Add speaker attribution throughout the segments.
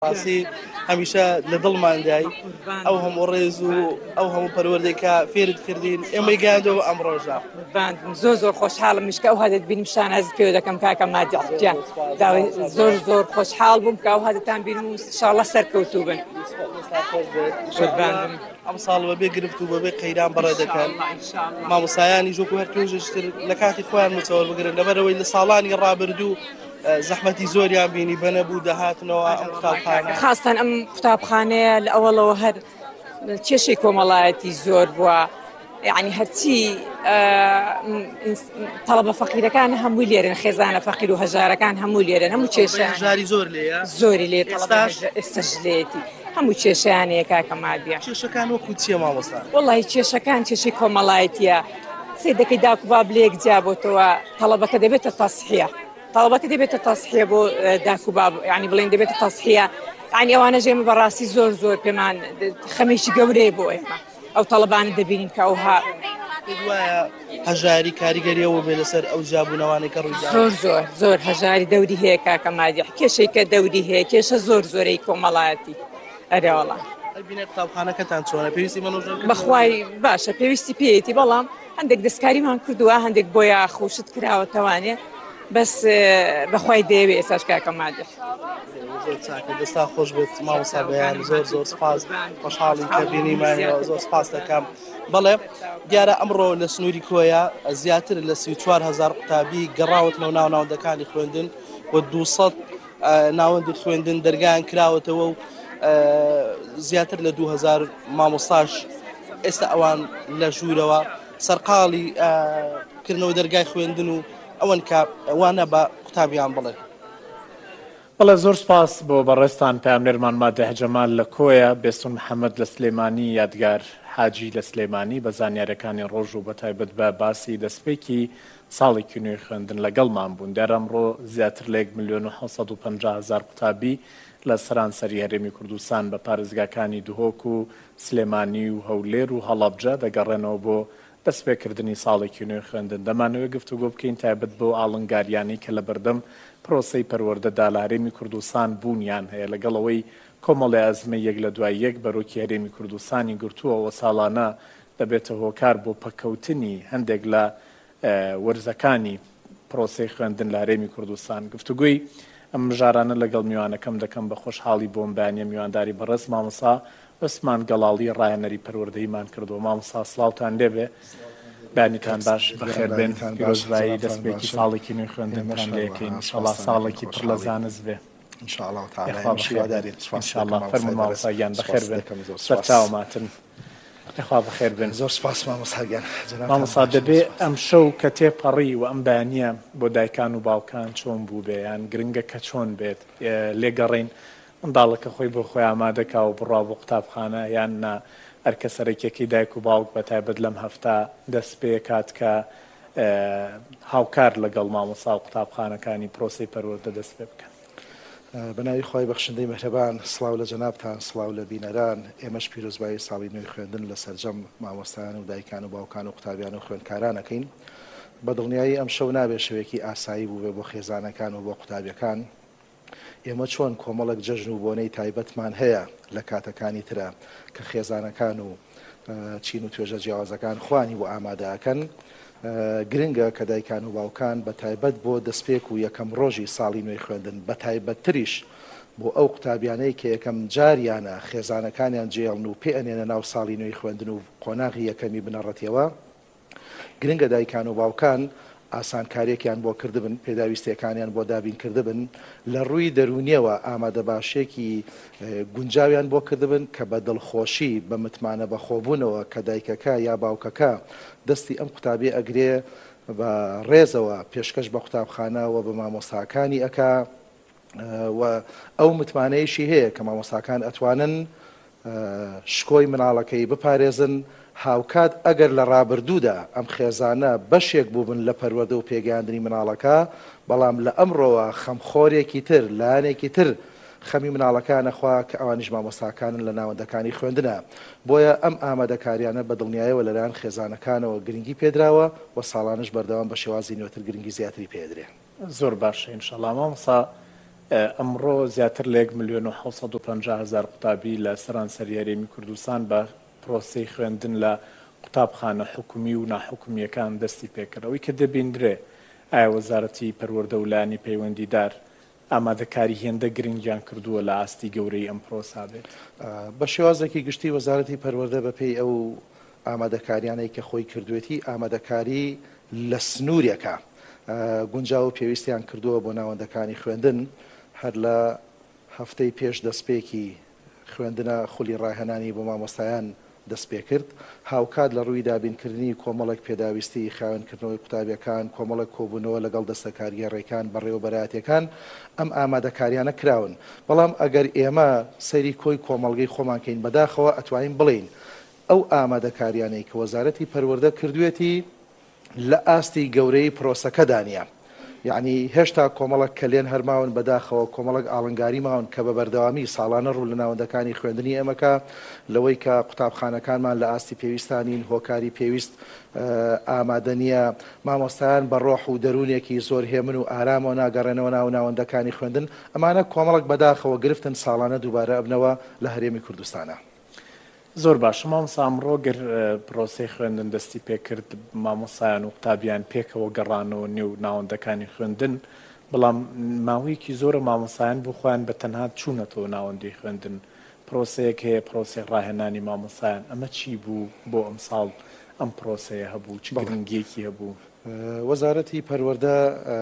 Speaker 1: باسی هەمیشە لە دڵماندای ئەو هەموو ڕێز و ئەو هەموو پەروەردەیکە فێرت کردین ئێمەی گیاندەوە ئەم ڕۆژە
Speaker 2: زۆر خۆشحاڵم مشکە ئەو هەدەت بینیم شانازت پێوە دەکەم کاکە مادیحجان زۆر خۆشحاڵ بووم کە ئەو هەدەتان بینم و ئینشاڵڵا سەرکەوتوو بن
Speaker 1: ئەم ساڵ بەبێ گرفت و بەبێ قەیران بەڕێ دەکەن مامۆسایانی ژۆک و هەر کێژشتر لە کاتی خۆیان مچەوە بگرن لەبەرەوەی لە ساڵانی ڕابردوو زەحمەتی زۆریان بینی بەنەبوو دەهاتنەوە ئەم قوتابخانە
Speaker 2: خاستان ئەم قوتابخانەیە لە ئەوڵەوە هەر کێشەی کۆمەڵایەتی زۆر بووە یعنی هەرچی تەڵەبە فەقیرەکان هەمووی لێرن خێزانە فەقیر و هەژارەکان هەموو لێرن هەموو کێشیان
Speaker 1: ژاری زۆر لێیە
Speaker 2: زۆری لێ ئێستاژلێتی هەموو کێشیانەیە کاکە مادیە
Speaker 1: کێشەکان وەکو چییە مامۆستا
Speaker 2: وەڵی کێشەکان کێشەی کۆمەڵایەتیە سێ دەکەی داکوباب لێک جیابۆتەوە تەڵەبەکە دەبێتە تەسحیە طلبك دەبێتە تەسحیە بۆ داکوباب یعنی بڵێن دەبێتە تەسحیە یعنی ئەوانە ژێمە بەڕاستی زۆر پێمان خەمێکی گەورەیە بۆ ئێمە ئەو تەڵەبانە دەبینین کە ئەوها
Speaker 1: وایە هەژاری کاریگەریەوە بێ لەسەر ئەو جابوونەوانەی کە ڕووی
Speaker 2: زۆر هەژاری دەوری هەیە کاکە مادیح کێشەی کە دەوری هەیە کێشە زۆرەی کۆمەڵایەتی ئەرێ وەڵام
Speaker 1: بینێت قوتابخانەکەتان چۆنە پێویستی منۆژن
Speaker 2: بەخوای باشە پێویستی پێیەتی بەڵام هەندێک دەستکاریمان کردووە هەندێک بۆیە خوشت کراوەتەوانێ بەس بەخوای دەیەوێ ئێساش کاکە مادیح
Speaker 1: دەستا خۆش بێت مامۆستا بەیان زۆر سپاس خۆشحاڵی کە بینیمانەوە زۆر سپاس دەکەم بەڵێ دیارە ئەمڕۆ لە سنووری کۆیە زیاتر لە 34,000 قوتابی گەڕاوەتەوە ناو ناوەندەکانی خوێندن و 200 ناوەندی خوێندن دەرگایان کراوەتەوە و زیاتر لە 2000 مامۆستاش ئێستا ئەوان لە ژوورەوە سەرقاڵی کردنەوە دەرگای خوێندن و ئەوەن کە ئەوانە بە قوتابیان بڵێن
Speaker 3: بەڵێ زۆر سپاس بۆ بەڕێستان پامنێرمان مادیح جەمال لە کۆیە بێستون محەممەد لە سلێمانی یادگار حاجی لە سلێمانی بە زانیارەکانی ڕۆژ و بەتایبەت بە باسی دەستپێکی ساڵێکی نوێی خوێندن لەگەڵمان بوون دیارە ئەمڕۆ زیاتر لە 1,750,000 قوتابی لە سەرانسەری هەرێمی کوردستان بە پارێزگاکانی دهۆک و سلێمانی و هەولێر و هەڵەبجە دەگەڕێنەوە بۆ دەستپێکردنی ساڵێکی نوێی خوێندن دەمانەوەی گفتوگۆ بکەین تایبەت بۆ ئاڵنگاریانی کە لە بەردەم پرۆسەی پەروەردەدا لە هەرێمی کوردستان بوونیان هەیە لەگەڵەوەی کۆمەڵی ئەزمە یەک لە دوای یەک بەرۆکی هەرێمی کوردستانی گرتووەوە ساڵانە دەبێتە هۆکار بۆ پەکەوتنی هەندێک لە وەرزەکانی پرۆسەی خوێندن لە هەرێمی کوردستان گفتوگوی ئەم ژارانە لەگەڵ میوانەکەم دەکەم بە خۆشحاڵی بۆم بەیانیە میوانداری بەڕێز مامۆستا عوسمان گەڵاڵی ڕایەنەری پەروەردەیمان کردووە مامۆستا سڵاوتان لێبێ بانیتان باش بەخێر بێن پیرۆزبایی دەستپێکی ساڵێکی نوێی خوێندنتان لێکەین ئینشاڵڵا ساڵێکی پڕ لە زانست بێ ئینشاڵڵا فەرموو مامۆستاگیان بەخێر بێن سەرچاوماتن خوا بەخێر بێن
Speaker 4: زۆر سپاس مامۆستاگیان
Speaker 3: مامۆستا دەبێ ئەم شەو کە تێپەڕی و ئەم بەیانیە بۆ دایکان و باوکان چۆن بوو بێ یان گرنگە کە چۆن بێت لێگەڕین منداڵەکە خۆی بۆ خۆی ئامادەکا و بڕوا بۆ قوتابخانە یان نا هەرکە سەرەکیەکەی دایک و باوک بەتایبەت لەم هەفتە دەست پێ کات کە هاوکار لەگەڵ مامۆستا و قوتابخانەکانی پرۆسەی پەروەردە دەست پێ بکەن
Speaker 4: بەناوی خۆی بەخشندەی مهرەبان سڵاو لە جەنابتان سڵاو لە بینەران ئێمەش پیرۆزبایی ساڵی نوێی خوێندن لە سەرجەم مامۆستایان و دایکان و باوکان و قوتابیان و خوێندکارانەکەین بە دڵنیایی ئەم شەو نابێت شەوێکی ئاسایی بوو بێ بۆ خێزانەکان و بۆ قوتابیەکان ئێمە چۆن کۆمەڵک جەژن و بۆنەی تایبەتمان هەیە لە کاتەکانی ترە کە خێزانەکان و چین و توێژە جیاوازەکان خوانی بۆ ئامادەکەن گرنگە کە دایکان و باوکان بە تایبەت بۆ دەستپێک و یەکەم ڕۆژی ساڵی نوێی خوێندن بە تایبەتتریش بۆ ئەو قوتابیانەی کە یەکەم جاریانە خێزانەکانیان جێڵن و پێئەنێنە ناو ساڵی نوێی خوێندن و قۆناغی یەکەمی بنەڕەتیەوە گرنگە دایکان و باوکان ئاسانکاریەکیان بۆ کردبن پێداویستیەکانیان بۆ دابین کردبن لە ڕووی دەرونیەوە ئامادە باشێکی گونجاویان بۆ کردبن کە بە دڵخۆشی بە متمانە بەخۆبوونەوە کە دایکەکە یا باوکەکە دەستی ئەم قوتابی ئەگرێ بە ڕێزەوە پێشکەش بە قوتابخانەوە بە مامۆستاکانی ئەکا و ئەو متمانەیەشی هەیە کە مامۆستاکان ئەتوانن شکۆی مناڵەکەی بپارێزن هاوکات ئەگەر لە ڕابردوودا ئەم خێزانە بەشێک بووبن لە پەروەردە و پێگەاندنی مناڵەکە بەڵام لە ئەمڕۆوە خەمخۆرێکی تر لایەنێکی تر خەمی مناڵەکانە خوا کە ئەوانیش مامۆستاکانن لە ناوەندەکانی خوێندنە بۆیە ئەم ئامادەکاریانە بە دڵنیایەوە لەلایەن خێزانەکانەوە گرنگی پێدراوە و ساڵانش بەردەوام بە شێوازی نوێتر گرنگی زیاتری پێدرێ
Speaker 3: زۆر باشە ئینشاڵڵا مامۆستا ئەمڕۆ زیاتر لە 1,750,000 قوتابی لە سەرانسەری هەرێمی کوردستان بە پرۆسەی خوێندن لە قوتابخانە حکومی و ناحکومیەکان دەستی پێکردەوەی کە دەبیندرێ ئایا وەزارەتی پەروەردە و لایەنی پەیوەندیدار ئامادەکاری هێندە گرنگیان کردووە لە ئاستی گەورەی ئەم پرۆسا بێت؟
Speaker 4: بە شێوازێکی گشتی وەزارەتی پەروەردە بەپێی ئەو ئامادەکاریانەی کە خۆی کردوێتی ئامادەکاری لە سنوورێکە گونجاو و پێویستیان کردووە بۆ ناوەندەکانی خوێندن هەر لە هەفتەی پێش دەستپێکی خوێندنە خولی ڕاهێنانی بۆ مامۆستایان دەست پێ کرد هاوکات لە ڕووی دابینکردنی کۆمەڵک پێداویستی خاوێنکردنەوەی قوتابیەکان کۆمەڵک کۆبوونەوە لەگەڵ دەستەکاریە ڕێکان بەڕێوەبەراتیەکان ئەم ئامادەکاریانە کراون بەڵام ئەگەر ئێمە سەیری کۆی کۆمەڵگەی خۆمانکەین بەداخەوە ئەتوانین بڵین ئەو ئامادەکاریانەی کە وەزارەتی پەروەردە کردوێتی لە ئاستی گەورەی پرۆسەکەدانە یعنی هێشتا کۆمەڵک کە لێن هەرماون بەداخەوە کۆمەڵک ئاڵنگاری ماون کە بە بەردەوامی ساڵانە ڕوو لە ناوەندەکانی خوێندنی ئێمەکە لەوەی کە قوتابخانەکانمان لە ئاستی پێویستانین هۆکاری پێویست ئامادە نیە مامۆستایان بە ڕۆح و دەروونێکی زۆر هێمن و ئارامەوە ناگەڕێنەوە ناو ناوەندەکانی خوێندن ئەمانە کۆمەڵک بەداخەوە گرفتن ساڵانە دووبارە ئەبنەوە لە هەرێمی کوردستانە.
Speaker 3: زۆر باش مامۆستا ئەمڕۆ گەر پرۆسەی خوێندن دەستی پێکرد مامۆسایان و قوتابیان پێکەوە گەڕانەوە نێو ناوەندەکانی خوێندن بەڵام ماوەیەکی زۆرە مامۆسایان بۆ خۆیان بە تەنها چوونەتەوە ناوەندی خوێندن پرۆسەیەک هەیە پرۆسەی ڕاهێنانی مامۆسایان ئەمە چی بوو بۆ ئەم ساڵ ئەم پرۆسەیە هەبوو چ گرنگیەکی هەبوو؟
Speaker 4: وەزارەتی پەروەردە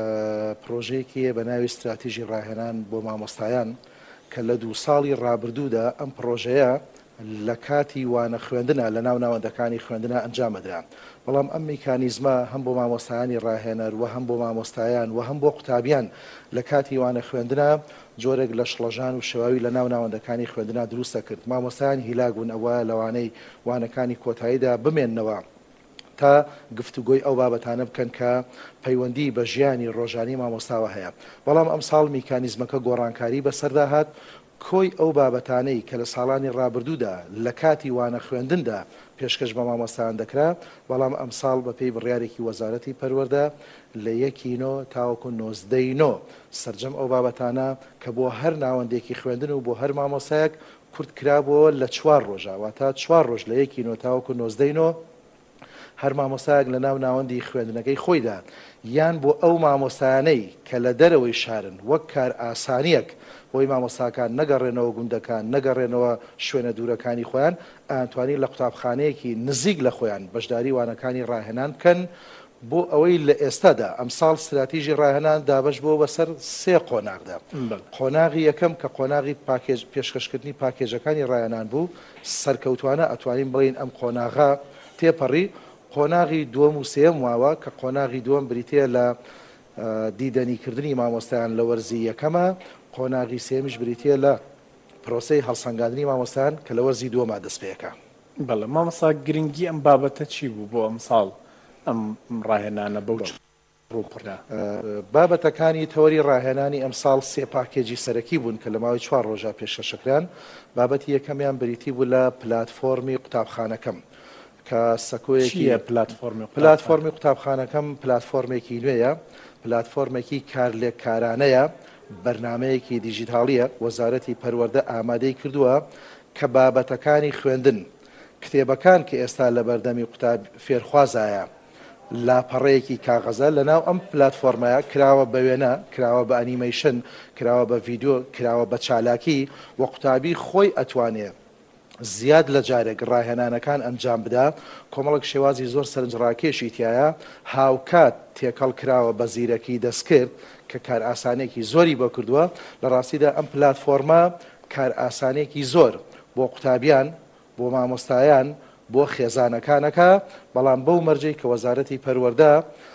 Speaker 4: پرۆژەیەکی بە ناوی استراتیژی ڕاهێنان بۆ مامۆستایان کە لە 2 ساڵی ڕابردوودا ئەم پرۆژەیە لە کاتی وانە خوێندنە لە ناو ناوەندەکانی خوێندنە ئەنجامەدرا بەڵام ئەم میکانیزمە هەم بۆ مامۆستایانی ڕاهێنەر و هەم بۆ مامۆستایان و هەم بۆ قوتابیان لە کاتی وانە خوێندنە جۆرێک لە شڵەژان و شێواوی لە ناو ناوەندەکانی خوێندنە دروستە کرد مامۆستایان هیلاگون ئەوە لەوانەی وانەکانی کۆتاییدا بمێننەوە تا گفتوگۆی ئەو بابەتانە بکەن کە پەیوەندی بە ژیانی ڕۆژانی مامۆستاوە هەیە بەڵام ئەم ساڵ میکانیزمەکە گۆڕانکاری بەسەردا هات کۆی ئەو بابەتانەی کە لە ساڵانی ڕابردوودا لە کاتی وانە خوێندندا پێشکەش بە مامۆستایان دەکرا بەڵام ئەم ساڵ بەپێی بڕیارێکی وەزارەتی پەروەردە لە 1 تاوەکو 19 سەرجەم ئەو بابەتانە کە بۆ هەر ناوەندێکی خوێندن و بۆ هەر مامۆسایەک کورت کرابەوە لە 4 ڕۆژە واتە 4 ڕۆژ لە 1 تاوەکو 19 هەر مامۆسایەک لە ناو ناوەندی خوێندنەکەی خۆیدا یان بۆ ئەو مامۆستایانەی کە لە دەرەوەی شارن وەک کار ئاسانیەک بۆی مامۆستاکان نەگەڕێنەوە گوندەکان نەگەڕێنەوە شوێنە دوورەکانی خۆیان ئەتوانی لە قوتابخانەیەکی نزیک لە خۆیان بەشداری وانەکانی ڕاهێنان بکەن بۆ ئەوەی لە ئێستادا ئەم ساڵ استراتیژی ڕاهێنان دابش بۆ بەسەر 3 قۆناغدا قۆناغی یەکەم کە قۆناغی پێشکەشکردنی پاکێجەکانی ڕاهێنان بوو سەرکەوتوانە ئەتوانین بڵین ئەم قۆناغا تێپەڕی قۆناغی دووەم و سێم واوە کە قۆناغی دووەم بریتە لە دیدەنیکردنی مامۆستایان لە وەرزی یەکەمە قۆناغی سێمیش بریتە لە پرۆسەی هەڵسەنگاندنی مامۆستایان کە لە وەرزی دووەما دەست پێەکە.
Speaker 3: بەڵێ مامۆستا گرنگی ئەم بابەتە چی بوو بۆ ئەم ساڵ ئەم ڕاهێنانە بەو ڕووپڕدا؟
Speaker 4: بابەتەکانی تەوەری ڕاهێنانی ئەم ساڵ 3 پاکێجی سەرەکی بوون کە لە ماوەی 4 ڕۆژە پێشکەشەکران بابەتی یەکەمیان بریتی بوو لە پلاتفۆرمی قوتابخانەکەم کە سەکۆیەکی پلاتفۆرمی قوتابخانەکەم پلاتفۆرمێکی نوێیە پلاتفۆرمێکی کارلێککارانەیە بەرنمەیەکی دیژیتاڵیە وەزارەتی پەروەردە ئامادەی کردووە کە بابەتەکانی خوێندن کتێبەکان کە ئێستا لە بەردەمی قوتاب فێرخوازایە لاپەڕەیەکی کاغەزە لەناو ئەم پلاتفۆرمەیە کراوە بە وێنە کراوە بە ئەنیمەیشن کراوە بە ڤیدیۆ کراوە بە چالاکی وە قوتابی خۆی ئەتوانێت زیاد لە جارێک ڕاهێنانەکان ئەنجام بدا کۆمەڵک شێوازی زۆر سەرنجڕاکێشی تایە هاوکات تێکەڵ کراوە بە زیرەکی دەستکرد کە کار ئاسانێکی زۆری بۆ کردووە لە ڕاستیدا ئەم پلاتفۆرمە کار ئاسانێکی زۆر بۆ قوتابیان بۆ مامۆستایان بۆ خێزانەکانەکە بەڵام بەو مەرجەی کە وەزارەتی پەروەردە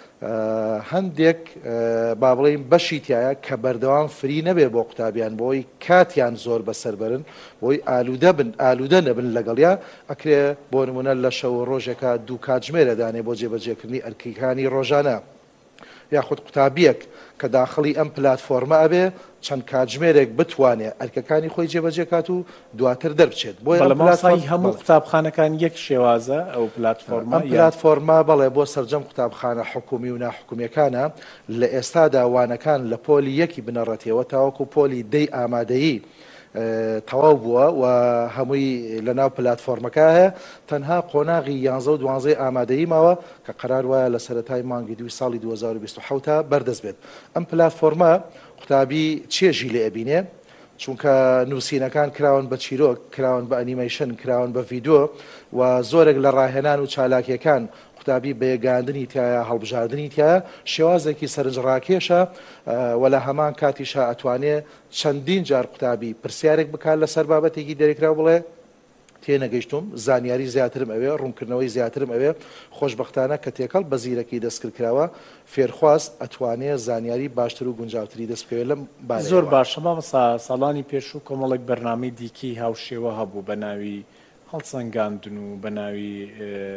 Speaker 4: هەندێک با بڵێین بەشی تایە کە بەردەوام فری نەبێ بۆ قوتابیان بۆی کاتیان زۆر بەسەر برن بۆی ئالوودە نەبن لەگەڵیا ئەکرێ بۆ نمونە لە شەو ڕۆژێکە 2 کاتژمێرە دانێ بۆ جێبەجێکردنی ئەرکیەکانی ڕۆژانە یاخود قوتابیەک کە داخڵی ئەم پلاتفۆرمە ئەبێ چەند کاتژمێرێک بتوانێت ئەرکەکانی خۆی جێبەجێ کات و دواتر دەربچێت بۆ
Speaker 3: هەموو قوتابخانەکان یەک شێوازە ئەو
Speaker 4: پلاتفۆرما بەڵێ بۆ سەرجەم قوتابخانە حکومی و ناحکومیەکانە لە ئێستادا وانەکان لە پۆلی یەکی بنەڕەتیەوە تاوەکو پۆلی دەی ئامادەیی تەواو بووە و هەمووی لە ناو پلاتفۆرمەکە هەیە تەنها قۆناغی 11 و 12 ئامادەیی ماوە کە قەرار وایە لە سەرەتای مانگی دوی ساڵی 2027 بەردەست بێت ئەم پلاتفۆرمە قوتابی چێژی لێ ئەبینێ چونکە نووسینەکان کراون بە چیرۆک کراون بە ئەنیمەیشن کراون بە ڤیدۆ و زۆرێک لە ڕاهێنان و چالاکیەکان قوتابی بەیەگاندنی تایە هەڵبژاردننی تایە شێوازێکی سەرنجڕاکێشە و لە هەمان کاتیشە ئەتوانێت چەندین جار قوتابی پرسیارێک بکات لەسەر بابەتێکی دەرێکرا بڵێ تێنەگەیشتم زانیاری زیاترم ئەوێ ڕوونکردنەوەی زیاترم ئەوێ خۆشبەختانە کە تێکەڵ بە زیرەکی دەستکردکراوە فێرخواست ئەتوانێت زانیاری باشتر و گونجاوتری دەستکەوێت لەم
Speaker 3: زۆر باشە ساڵانی پێش و کۆمەڵێک بەرنامەی دیکی هاوشێوە هەبوو بە ناوی هەڵسەنگاندن و بە ناوی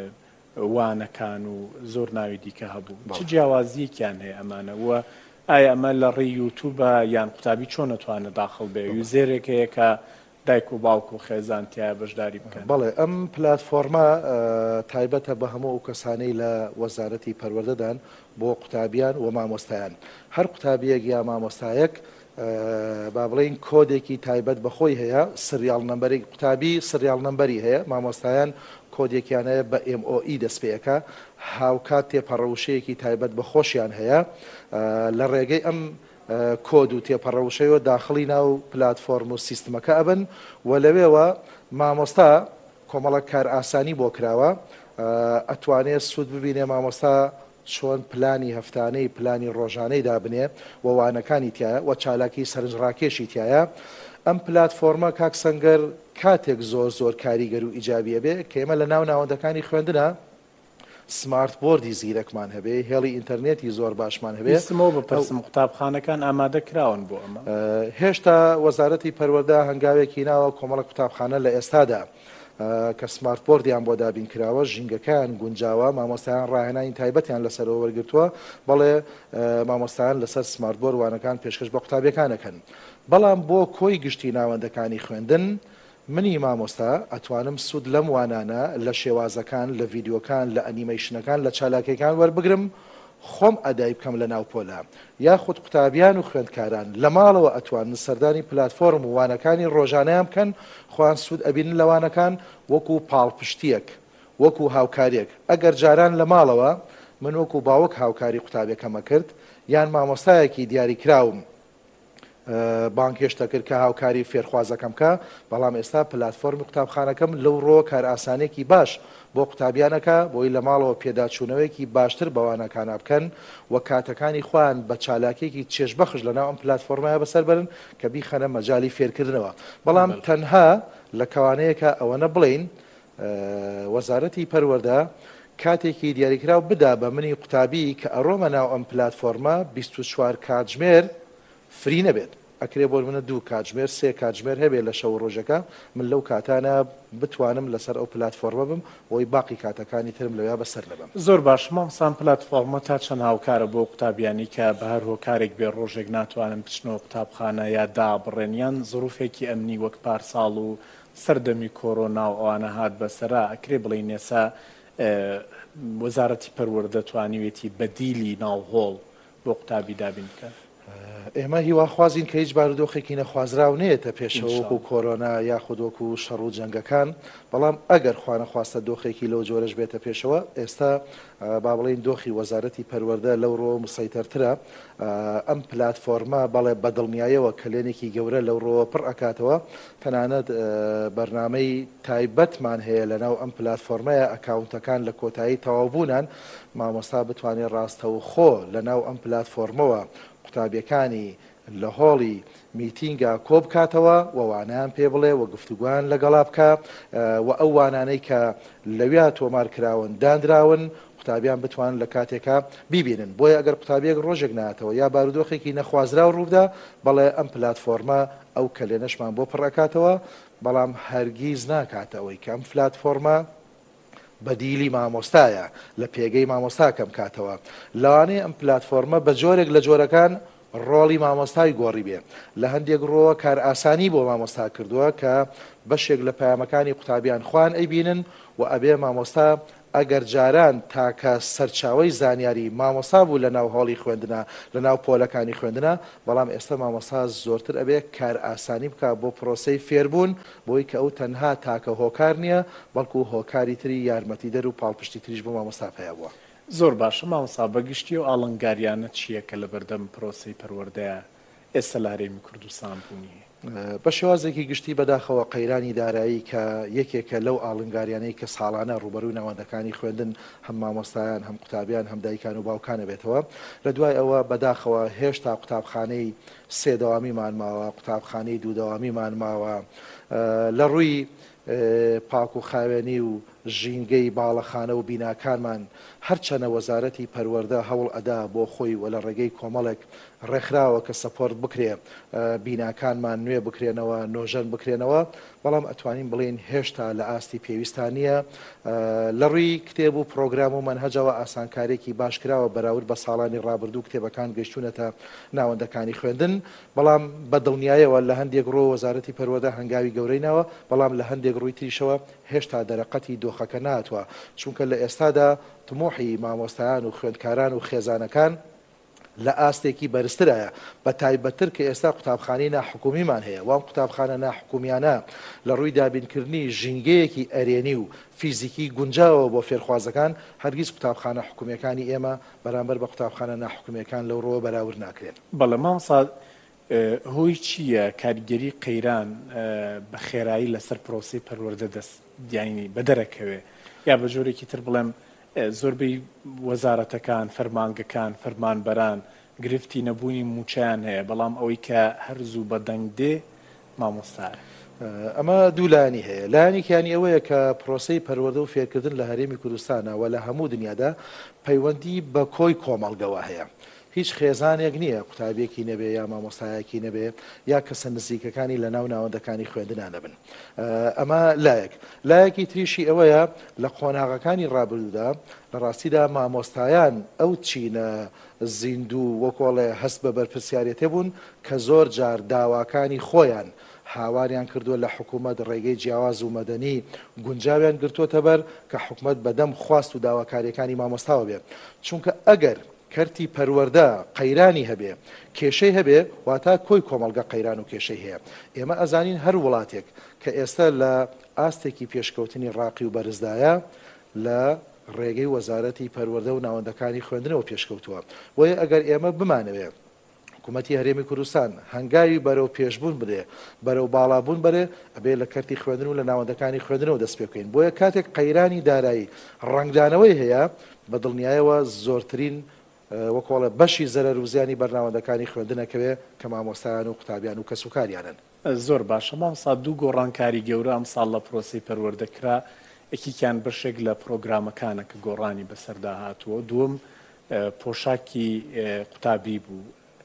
Speaker 3: وانەکان و زۆر ناوی دیکە هەبوو چ جیاوازیەکیان هەیە ئەمانە وە ئایا ئەمە لە ڕێی یوتوبە یان قوتابی چۆن نەتوانێت داخڵ بێ و زێرێک هەیە کە دایک و باوک و خێزانتیایە بەشداری بکەن
Speaker 4: بەڵێ ئەم پلاتفۆرمە تایبەتە بە هەموو ئەو کەسانەی لە وەزارەتی پەروەردەدان بۆ قوتابیان و مامۆستایان هەر قوتابیەک یا مامۆستایەک با بڵێن کۆدێکی تایبەت بەخۆی هەیە سریال نمبەری قوتابی سریال نمبەری هەیە مامۆستایان کۆدێکیان هەیە بە MOE دەستپێەکە هاوکات تێپەڕەوشەیەکی تایبەت بە خۆشیان هەیە لە ڕێگەی ئەم کۆد و تێپەڕەوشەیەوە داخڵی ناو پلاتفۆرم و سیستمەکە ئەبن و لەوێوە مامۆستا کۆمەڵک کار ئاسانی بۆ کراوە ئەتوانێت سوود ببینێ مامۆستا چۆن پلانی هەفتانەی پلانی ڕۆژانەی دابنێ ووانەکانی تایە و چالاکی سەرنجڕاکێشی تایە ئەم پلاتفۆرمە کاک سەنگەر کاتێک زۆر کاریگەر و ئیجابیە بێ کە ئێمە لە ناو ناوەندەکانی خوێندنە سمارت بۆردی زیرەکمان هەبێ هێڵی ئینتەرنێتی زۆر باشمان
Speaker 3: هەبێتمەوە بەپرسم قوتابخانەکان ئامادە کراون بۆ ئەمە
Speaker 4: هێشتا وەزارەتی پەروەردە هەنگاوێکی ناوە کۆمەڵک قوتابخانە لە ئێستادا کە سمارت بۆردیان بۆ دابین کراوە ژینگەکان گونجاوە مامۆستایان ڕاهێنانی تایبەتیان لەسەرەوە وەرگرتووە بەڵێ مامۆستایان لەسەر سمارت بۆرد وانەکان پێشکەش بە قوتابیەکانەکەن بەڵام بۆ کۆی گشتی ناوەندەکانی خوێندن منی مامۆستا ئەتوانم سوود لەم وانانە لە شێوازەکان لە ڤیددیوەکان لە ئەنیمەیشنەکان لە چالاکیەکان وەربگرم خۆم ئەدای بکەم لە ناو پۆلا یاخود قوتابیان و خوێندکاران لە ماڵەوە ئەتوان سەردانی پلاتفۆرم و وانەکانی ڕۆژانەیان بکەن خۆیان سوود ئەبین لەوانەکان وەکو پاڵپشتیەک وەکو هاوکاریەک ئەگەر جاران لە ماڵەوە من وەکو باوەک هاوکاری قوتابەکەمە کرد یان مامۆستایەکی دیاری کراوم بانکێشتە کرد کە هاوکاری فێرخوازەکەم کە بەڵام ئێستا پلاتفۆرمی قوتابخانەکەم لەو ڕۆ کار ئاسانێکی باش بۆ قوتابیانەکە بۆی لە ماڵەوە پێداچوونەوەیکی باشتر بەوانەکانە بکەن و کاتەکانی خۆیان بە چالاکێکی چێژبەخش لەناو ئەم پلاتفۆرمایە بەسەر برن کە بیخەنە مەجای فێرکردنەوە بەڵام تەنها لە کەوانەیەکە ئەوەنە بڵین وەزارەتی پەروەردە کاتێکی دیاریکراو بدا بە منی قوتابی کە ئەڕۆمە ناو ئەم پلاتفۆرمە 24 کاتژمێر فری نەبێت ئەکرێ بۆ منە 2 کاتژمێر 3 کاتژمێر هەبێت لە شەو ڕۆژەکە من لەو کاتانە بتوانم لەسەر ئەو پلاتفۆرمە بم بۆی باقی کاتەکانی ترم لەوێ بەسەر نەبم
Speaker 3: زۆر باش مامۆستا پلاتفۆرمە تا چەند هاوکارە بۆ قوتابیانی کە بە هەر هۆکارێک بێ ڕۆژێک ناتوانن بچنەوە قوتابخانە یا دابڕێنیان زروفێکی ئەمنی وەک پارساڵ و سەردەمی کۆرۆنا و ئەوانە هات بەسەرا ئەکرێ بڵێن ئێسا وەزارەتی پەروەردە دەتوانیوێتی بەدیلی ناوهۆڵ بۆ قوتابی دابین بکات
Speaker 4: ئێمە هیواخوازین کە هیچ بارودۆخێکی نەخوازراو نێتە پێشەوە وەکو کۆرۆنا یاخود وەکو شەڕ و جەنگەکان بەڵام ئەگەر خوانەخواستە دۆخێکی لەو جۆرەش بێتە پێشەوە ئێستا با بڵێن دۆخی وەزارەتی پەروەردە لەو ڕۆ مسەیتەرترە ئەم پلاتفۆرمە بەڵێ بەدڵنیایەوە کلێنێکی گەورە لەو ڕۆوە پڕ ئەکاتەوە تەنانەت بەرنامەی تایبەتمان هەیە لەناو ئەم پلاتفۆرمەیە ئەکاونتەکان لە کۆتایی تەواوبوونان مامۆستا بتوانێت ڕاستەوخۆ لەناو ئەم پلاتفۆرمەوە قوتابیەکانی لە هۆڵی میتینگا کۆ بکاتەوە وانیان پێ بڵێ و گفتوگویان لەگەڵا بکە و ئەو وانانەی کە لەویا تۆمارکراون دانراون قوتابیان بتوان لە کاتێکە بیبینن بۆیە ئەگەر قوتابیەک ڕۆژێک ناتەوە یا بارودۆخێکی نەخوازرا و ڕوودا بەڵێ ئەم پلاتفۆرمە ئەو کلێنەشمان بۆ پڕەکاتەوە بەڵام هەرگیز ناکاتەوەی کە ئەم پلاتفۆرمە بەدیلی مامۆستایە لە پێگەی مامۆستا کەم کاتەوە لەوانەیە ئەم پلاتفۆرمە بە جۆرێک لە جۆرەکان ڕۆڵی مامۆستای گۆڕی بێ لە هەندێک ڕۆوە کار ئاسانی بۆ مامۆستا کردووە کە بەشێک لە پەیامەکانی قوتابیان خوان ئەیبینن و ئەبێ مامۆستا ئەگەر جاران تاکە سەرچاوی زانیاری مامۆستا بوو لە ناو هۆڵی خوێندنە لە ناو پۆلەکانی خوێندنە بەڵام ئێستا مامۆستا زۆرتر ئەبێ کار ئاسانی بکە بۆ پرۆسەی فێربوون بۆی کە ئەو تەنها تاکە هۆکار نییە بەڵکو هۆکاری تری یارمەتیدەر و پاڵپشتی تریش بۆ مامۆستا پێیا بووە.
Speaker 3: زۆر باشە مامۆستا بەگشتی و ئاڵنگاریانە چییە کە لە بەردەم پرۆسەی پەروەردەیە ئێستا لە هەرێمی کوردستان بوونی؟
Speaker 4: بە شێوازێکی گشتی بەداخەوە قەیرانی دارایی کە یەکێکە لەو ئاڵنگاریانەی کە ساڵانە ڕوبەروی ناوەندەکانی خوێندن هەم مامۆستایان هەم قوتابیان هەم دایکان و باوکانە بێتەوە لە دوای ئەوە بەداخەوە هێشتا قوتابخانەی سێدەوامیمان ماوە قوتابخانەی دوودەوامیمان ماوە لە ڕووی پاک و خاوێنی و ژینگەی باڵەخانە و بیناکانمان هەرچەنە وەزارەتی پەروەردە هەوڵ ئەدا بۆ خۆی و لە ڕێگەی کۆمەڵێک ڕێکخراوە کە سەپۆرت بکرێ بیناکانمان نوێ بکرێنەوە نۆژەن بکرێنەوە بەڵام ئەتوانین بڵێن هێشتا لە ئاستی پێویستانیە لە ڕووی کتێب و پرۆگرام و منهەجەوە ئاسانکارێکی باشکراوە بەراورد بە ساڵانی ڕابردوو کتێبەکان گەیشتونەتە ناوەندەکانی خوێندن بەڵام بە دڵنیایەوە لە هەندێک ڕۆ وەزارەتی پەروەردە هەنگاوی گەورەینەوە بەڵام لە هەندێک ڕووی تریشەوە هێشتا دەرەقەتی دۆخەکە ناتوە چونکە لە ئێستادا تمۆحی مامۆستایان و خوێندکاران و خێزانەکان لە ئاستێکی بەرزترایە بە تایبەتر کە ئێستا قوتابخانەی ناحکومیمان هەیە وام قوتابخانە ناحکومیانە لە ڕووی دابینکردنی ژینگەیەکی ئەرێنی و فیزیکی گونجاوە بۆ فێرخوازەکان هەرگیز قوتابخانە حکومیەکانی ئێمە بەرامبەر بە قوتابخانە ناحکومیەکان لەو ڕۆوە بەراورد ناکرێن.
Speaker 3: بەڵێ مامۆستا هۆی چییە کاریگەری قەیران بە خێرایی لەسەر پرۆسی پەروەردە دەست دیانی بەدەرەکەوێ یا بە جۆرێکی تر بڵێم زۆربەی وەزارەتەکان فەرمانگەکان فەرمانبەران گرفتی نەبوونی موچیان هەیە بەڵام ئەوەی کە هەرزوو بەدەنگ دێ مامۆستایە.
Speaker 4: ئەمە دوو لایانی هەیە لایانێکیانی ئەوەیە کە پرۆسەی پەروەردە و فێرکردن لە هەرێمی کوردستانە و لە هەموو دنیادا پەیوەندی بە کۆی کۆمەڵگەوە هەیە هیچ خێزانێک نییە قوتابیەکی نەبێ یا مامۆستایەکی نەبێ یا کەسە نزیکەکانی لە ناو ناوەندەکانی خوێندنان نەبن ئەمە لایەکی تریشی ئەوەیە لە قۆناغەکانی ڕابردوودا لە ڕاستیدا مامۆستایان ئەو چینە زیندوو وەکۆڵێ هەست بە بەرپرسیارەتێ بوون کە زۆر جار داواکانی خۆیان هاواریان کردووە لە حکوومەت ڕێگەی جیاواز و مەدەنی گونجاویان گرتووەتە بەر کە حکوومەت بەدەم خواست و داواکاریەکانی مامۆستاوە بێت چونکە ئەگەر کەرتی پەروەردە قەیرانی هەبێ کێشەی هەبێ واتە کۆی کۆمەڵگە قەیران و کێشەی هەیە ئێمە ئەزانین هەر وڵاتێک کە ئێستا لە ئاستێکی پێشکەوتنی ڕاقی و بەرزدایە لە ڕێگەی وەزارەتی پەروەردە و ناوەندەکانی خوێندنەوە پێشکەوتووە وەیە ئەگەر ئێمە بمانەوێ حکوومەتی هەرێمی کوردستان هەنگاوی بەرەو پێشبوون بدێ بەرەو باڵابوون بەرێ ئەبێ لە کەرتی خوێندن و لە ناوەندەکانی خوێندنەوە دەست پێ بکەین بۆیە کاتێک قەیرانی دارایی ڕنگدانەوەی هەیە بە دڵنیایەوە زۆرترین وەکۆڵە بەشی زەرەر و زیانی بەرنامەندەکانی خوێندنەکەوێ کە مامۆستایان و قوتابیان و کەسوکاریانن.
Speaker 3: زۆر باشە مامۆستا دوو گۆڕانکاری گەورە ئەم ساڵ لە پرۆسی پەروەردەکرا یەکیان بەشێک لە پرۆگرامەکانە کە گۆڕانی بەسەردا هاتووە دووەم پۆشاکی قوتابی بوو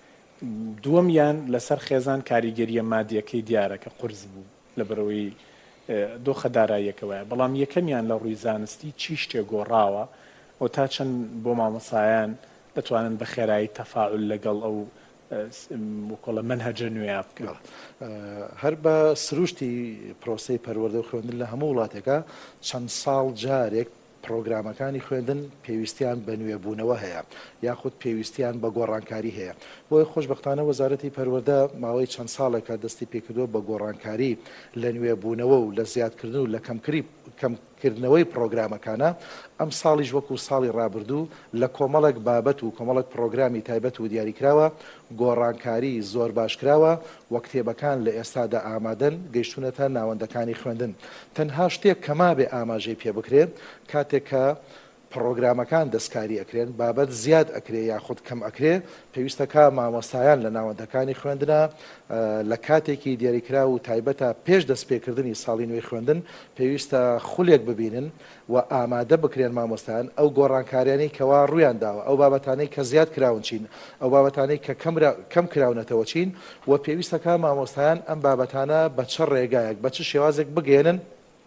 Speaker 3: دووەمیان لەسەر خێزان کاریگەریە مادیەکەی دیارە کە قورس بوو لە بەرەوەی دۆخە داراییەکەوەیە بەڵام یەکەمیان لە ڕووی زانستی چی شتێ گۆڕاوە و تا چەند بۆ مامۆسایان دەتوانن بە خێرایی تەفاعل لەگەڵ ئەو وەکۆڵە منهەجە نوێ بکەن.
Speaker 4: هەر بە سروشتی پرۆسەی پەروەردە و خوێندن لە هەموو وڵاتێکە چەند ساڵ جارێک پرۆگرامەکانی خوێندن پێویستیان بە نوێبوونەوە هەیە یاخود پێویستیان بە گۆڕانکاری هەیە بۆی خۆشبەختانە وەزارەتی پەروەردە ماوەی چەند ساڵێکە دەستی پێکردووە بە گۆڕانکاری لە نوێبوونەوە و لە زیادکردن و لە کەمکردنەوەی پرۆگرامەکانە ئەم ساڵیش وەکو ساڵی ڕابردوو لە کۆمەڵێک بابەت و کۆمەڵێک پرۆگرامی تایبەت و دیاریکراوە گۆڕانکاری زۆر باشکراوە وە کتێبەکان لە ئێستادا ئامادەن گەیشتونەتە ناوەندەکانی خوێندن تەنها شتێک کەما بێ ئاماژەی پێ بکرێن کاتێک کە پرۆگرامەکان دەستکاری ئەکرێن بابەت زیاد ئەکرێ یاخود کەم ئەکرێ پێویستەکە مامۆستایان لە ناوەندەکانی خوێندنە لە کاتێکی دیاریکرا و تایبەتە پێش دەستپێکردنی ساڵی نوێی خوێندن پێویستە خولێک ببینن و ئامادە بکرێن مامۆستایان ئەو گۆڕانکاریانی کەوا ڕوویان داوە ئەو بابەتانەی کە زیاد کراون چین ئەو بابەتانەی کە کەم کراونەتەوە چین و پێویستەکە مامۆستایان ئەم بابەتانە بە چ ڕێگایەک بە چ شێوازێک بگێنن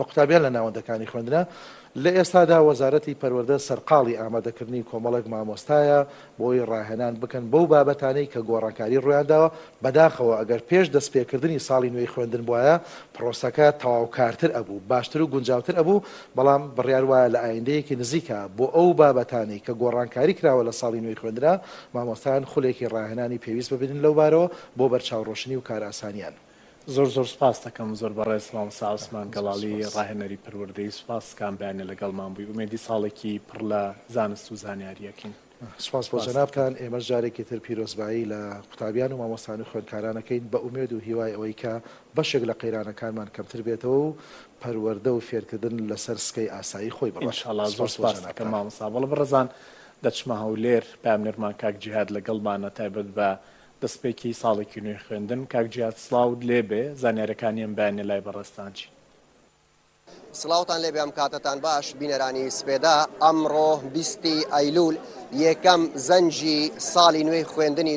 Speaker 4: بە قوتابیان لە ناوەندەکانی خوێندنە. لە ئێستادا وەزارەتی پەروەردە سەرقاڵی ئامادەکردنی کۆمەڵێک مامۆستایە بۆی ڕاهێنان بکەن بەو بابەتانەی کە گۆڕانکاری ڕوویانداوە. بەداخەوە ئەگەر پێش دەستپێکردنی ساڵی نوێی خوێندن بواە پرۆسەکە تەواوکارتر ئەبوو، باشتر و گونجاوتر ئەبوو، بەڵام بڕیار وایە لە ئایندەیەکی نزیکە بۆ ئەو بابەتانەی کە گۆڕانکاری کراوە لە ساڵی نوێی خوێندرا مامۆستایان خولێکی ڕاهێنانی پێویست ببینن لەو بارەوە بۆ بەرچاوڕۆشنی و کار ئاسانیان.
Speaker 3: زۆر سپاس دەکەم زۆر بەڕێز مامۆستا عوسمان گەڵاڵی ڕاهێنەری پەروەردەی سوپاسکان بەیانێ لەگەڵمان بووی. ئومێدی ساڵێکی پڕ لە زانست و زانیاریەکەین.
Speaker 4: سپاس بۆ جەنابتان. ئێمەش جارێکی تر پیرۆزبایی لە قوتابیان و مامۆستان و خوێندکارانەکەین بە ئومێد و هیوای ئەوەی کە بەشێک لە قەیرانەکانمان کەمتر بێتەوە و پەروەردە و فێرکردن لەسەر سکەی ئاسایی خۆی بڕۆ.
Speaker 3: ئینشاڵڵا زۆر سپاس دەکەم مامۆستا. بەڵێ بەڕێزان دەچمە هەولێر پامنێرمان کاک جیهاد لەگەڵمانە تایبەت بە دەستپێکی ساڵێکی نوێی خوێندن. کاک جیهاد سڵاوت لێبێ، زانیاریەکانیان بەیانێ لای بەڕێستانجی.
Speaker 5: سڵاوتان لێبێ ئەم کاتتان باش بینەرانی سپێدا. ئەمڕۆ 20 ئەیلول یەکەم زەنجی ساڵی نوێی خوێندنی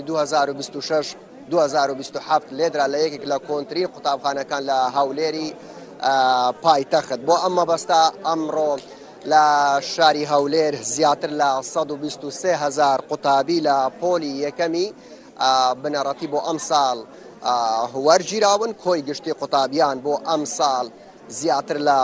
Speaker 5: 2026-2027 لێدرا لە یەکێک لە کۆنتترین قوتابخانەکان لە هەولێری پایتەخت. بۆ ئەم مەبەستە ئەمڕۆ لە شاری هەولێر زیاتر لە 123,000 قوتابی لە پۆلی یەکەمی بنەڕەتی بۆ ئەم ساڵ وەرگیراون. کۆی گشتی قوتابیان بۆ ئەم ساڵ زیاتر لە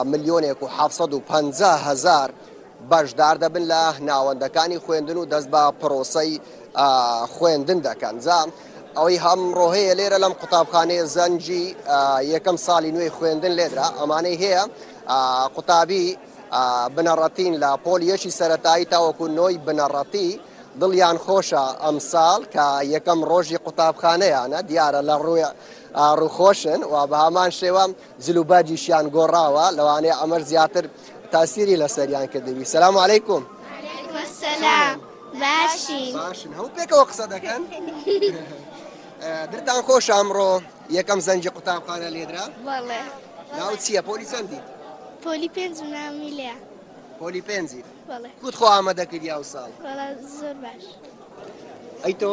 Speaker 5: 1,750,000 بەشدار دەبن لە ناوەندەکانی خوێندن و دەست بە پرۆسەی خوێندن دەکەن. ئەوەی هەمڕۆ هەیە لێرە لەم قوتابخانەیە زەنجی یەکەم ساڵی نوێی خوێندن لێدرا. ئەمانەی هەیە قوتابی بنەڕەتین لە پۆلیەشی سەرەتایی تاوەکو نۆی بنەڕەتی دڵیان خۆشە ئەم ساڵ کە یەکەم ڕۆژی قوتابخانەیانە دیارە لە ڕووخۆشن و بە هەمان شێوە جلوبەرجیشیان گۆڕاوە لەوانەیە ئەمەش زیاتر تاسیری لەسەریان کردوی. سەلام عەلەیکوم.
Speaker 6: سەلام. باشین
Speaker 5: هەموو پێکەوە قسە دەکەن. درتان خۆش ئەمڕۆ یەکەم زەنجی قوتابخانە لێدرا؟
Speaker 6: بەڵێ.
Speaker 5: ناو چییە؟ پۆلی چەندی؟
Speaker 6: پۆلی 5 نامی لێ.
Speaker 5: پۆلی 5.
Speaker 6: بەڵێ.
Speaker 5: کوت خۆ ئامادەکردی ئەو ساڵ؟
Speaker 6: بەڵێ زۆر باش.
Speaker 5: ئەی تۆ؟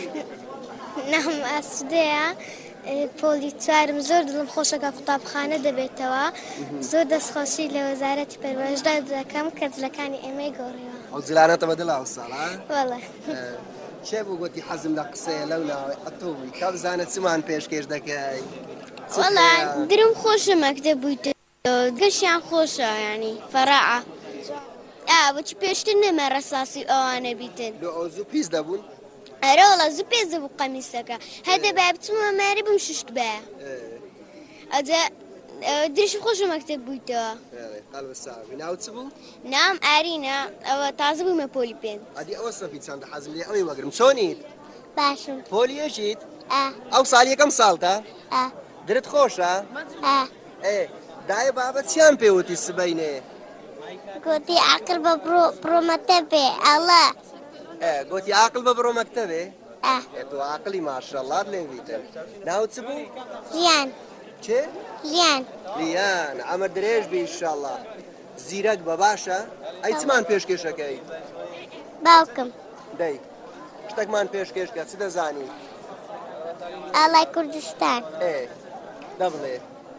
Speaker 6: نام ئاسودەیە پۆلی 4 زۆر دڵم خۆشەکە قوتابخانە دەبێتەوە. زۆر دەستخۆشی لە وەزارەتی پەروەردە دەکەم کە جلەکانی ئێمەی گۆڕیوە.
Speaker 5: ئەو جلانەتە بەدڵ ئەو ساڵ ها؟
Speaker 6: بەڵێ.
Speaker 5: چێ بوو گوتی حەزم لە قسەیە لەو ناوێ ئەتۆبووی کا بزانە چمان پێشکەش دەکەی؟
Speaker 6: وەڵا درم خۆشە مەکتەب بوویتە گەشیان خۆشە ینی فەراعە. بۆچی پێشتر نەمە ڕەساسی ئەوانە بیتن.
Speaker 5: ئەو زوو پیس دەبوون؟
Speaker 6: ئەرە وەڵا زوو پێز دەبوو قەمیسەکە هەدە با بچمە ماری بم ششت بە. ئەجا درشم خۆشە مەکتەب بوویتەوە.
Speaker 5: ناو چ بوو؟
Speaker 6: نام ئارینە ئەوە تازە بوومە پۆلی 5.
Speaker 5: ئەدی ئەوە سەفی چەندە حەزم لێ ئەوەی وەگرم. چۆنیت؟
Speaker 6: باشم.
Speaker 5: پۆلی یەکیت؟ ئەو ساڵ یەکەم ساڵتە؟ درت خۆشە؟ دایە بابەت چیان پێوتی سبەینێ؟
Speaker 6: گوتی عاقل بە بڕۆ مەکتەبێ ئەڵە.
Speaker 5: گوتی عاقل بە بڕۆ مەکتەبێ؟ تۆ عاقلی ماشەڵڵات لێویتن. ناو چ بوو؟
Speaker 6: ژیان.
Speaker 5: چێ؟
Speaker 6: ژیان.
Speaker 5: ژیان ئەمە درێژ بی ئینشاڵڵا. زیرەک بە باشە؟ ئەی چمان پێشکەشەکەی؟
Speaker 6: باوکم.
Speaker 5: دەی شتێکمان پێشکەشکە چ دەزانی؟
Speaker 6: ئاڵای کوردستان.
Speaker 5: دەبڵێ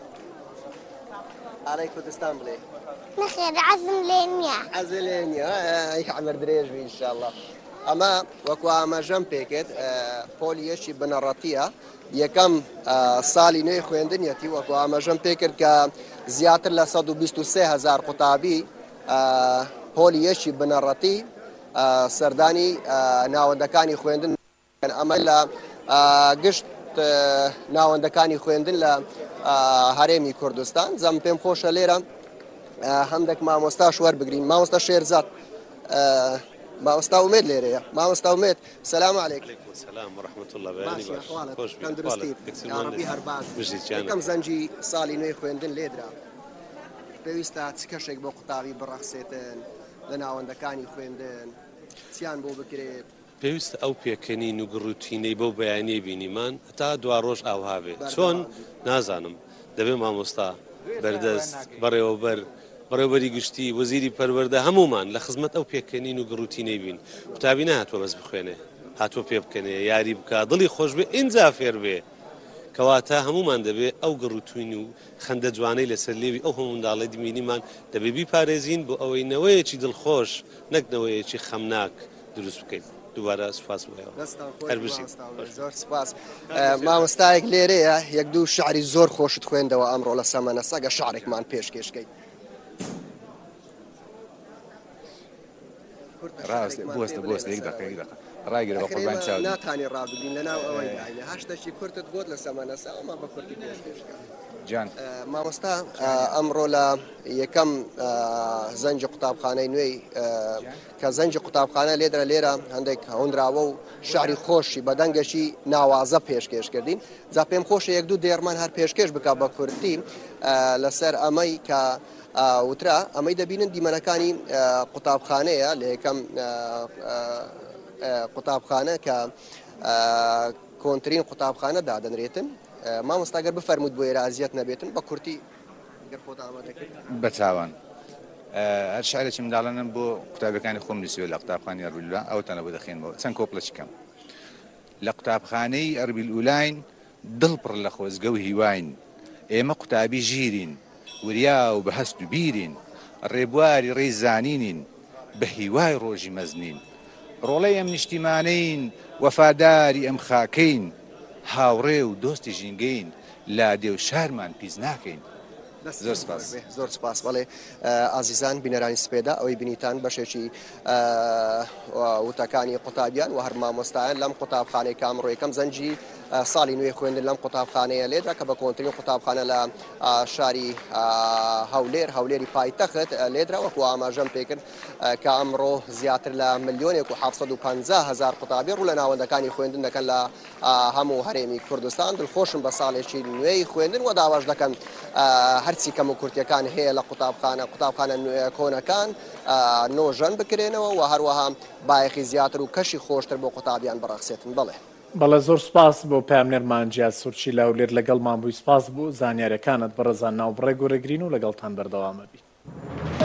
Speaker 5: ئاڵای کوردستان بڵێ.
Speaker 6: نەخێر عەزم لێ نییە.
Speaker 5: حەزە لێ نییە؟ ئەمە درێژ بی ئینشاڵڵا. ئەمە وەکو ئاماژەم پێکرد پۆلی یەکی بنەڕەتیە یەکەم ساڵی نوێی خوێندنیەتی وەکو ئاماژەم پێکرد کە زیاتر لە 123,000 قوتابی پۆلی یەکی بنەڕەتی سەردانی ناوەندەکانی خوێندن. ئەمە لە گشت ناوەندەکانی خوێندن لە هەرێمی کوردستان. زەم پێم خۆشە لێرە هەندێک مامۆستاش وەربگرین. مامۆستا شێرزاد مامۆستا ئومێد لێرەیە. مامۆستا ئومێد سەلام عەلەیکم.
Speaker 7: سلام ورحمة الله
Speaker 5: یەکەم زەنجی ساڵی نوێی خوێندن لێدرا. پێویستە چ کەشێک بۆ قوتابی بڕەخسێتن لە ناوەندەکانی خوێندن چیان بۆ بکرێت؟
Speaker 7: پێویستە ئەو پێکەنین و گڕوتینەی بەو بەیانەی بینیمان هەتا دوا ڕۆژ ئاوهابێت. چۆن نازانم دەبێ مامۆستا بەردەست بەڕێوەبەری گشتی وەزیری پەروەردە هەمومان لە خزمەت ئەو پێکەنین و گڕوتینەی بین. قوتابی نهاتوە بەس بخوێنێ، هاتووە پێ بکەنێ، یاری بکە، دڵی خۆش بێ، ئینجا فێر بێ. کەواتە هەمومان دەبێت ئەو گەڕوتوین و خەندە جوانەی لەسەر لێوی ئەو هەموو منداڵی دمینیمان دەبێت بیپارێزین بۆ ئەوەی نەوەیەکی دڵخۆش نەک نەوەیەکی خەمناک دروست بکەین. دووبارە سوپاس
Speaker 5: زۆر سپاس. مامۆستایەک لێرەیە یەک دوو شعری زۆر خۆشت خوێندەوە ئەمڕۆ لە سەمەنە سەگە شعرێکمان پێشکەشکەیت.
Speaker 8: بوەستە یەک دقیقە ڕاگیرە بە قوربان چاوی
Speaker 5: ناتوانێ ڕابگرین لەناو ئەوەی داینە هەشتەشی کورتت گوت لە سەمەنەسا ئەمە بە کورتی پێشکەشکە.
Speaker 8: جان
Speaker 5: مامۆستا ئەمڕۆ لە یەکەم زەنجی قوتابخانەی نوێی کە زەنجی قوتابخانە لێرە هەندێک هەوندراوە و شعری خۆشی بەدەنگەشی ناوازە پێشکەشکردین. جا پێم خۆشە یەک دوو دێرمان هەر پێشکەش بکە بە کورتی لەسەر ئەمەی کە وترا ئەمەی دەبینن دیمەنەکانی قوتابخانەیە لە یەکەم قوتابخانە کە کۆنترین قوتابخانە دادەنرێتن. مامۆستاگەر بفەرمووت بۆ ئێرازیەت نەبێتن بە کورتی
Speaker 8: بە چاوان هەر شعرێکی منداڵانم بۆ قوتابەکانی خۆم نووسیوە لە قوتابخانەی ئەربیلولا ئەو تەنە بۆ دەخێنەوە چەند کۆپڵەی کەم لە قوتابخانەی ئەربیلولاین دڵپڕ لە خۆزگە و هیواین ئێمە قوتابی ژیرین وریا و بە هەست و بیرین ڕێبواری ڕێی زانینین بە هیوای ڕۆژی مەزنین ڕۆڵەی ئەم نیشتیمانەین وەفاداری ئەم خاکەین هاوڕێ و دۆستی ژینگەین لادێ و شارمان پیس ناکەین.
Speaker 5: زۆر سپاس. بەڵێ ئازیزان بینەرانی سپێدا ئەوەی بینیتان بەشێکی وتەکانی قوتابیان و هەر مامۆستایان لەم قوتابخانەی کامڕۆ یەکەم زەنجی ساڵی نوێی خوێندن لەم قوتابخانەیە لێدرا کە بە کۆنترین قوتابخانە لە شاری هەولێری پایتەخت لێدرا وەکو ئاماژەم پێکرد کە ئەمڕۆ زیاتر لە 1,750,000 قوتابی ڕوو لە ناوەندەکانی خوێندن دەکەن لە هەموو هەرێمی کوردستان. دڵخۆشم بە ساڵێکی نوێی خوێندن و داواش دەکەن هەرچی کەم و کورتیەکان هەیە لە قوتابخانە کۆنەکان نۆژەن بکرێنەوە و هەروەها بایەخی زیاتر و کەشی خۆشتر بۆ قوتابیان بەڕەخسێتن.
Speaker 3: بەڵێ زۆر سپاس بۆ پامنێرمان جیاد سورچی لە هەولێر لەگەڵمان بووی سپاس بوو زانیاریەکانت بەڕێزان ناوبڕێ گۆرەگرین و لەگەڵتان بەردەوامە بی.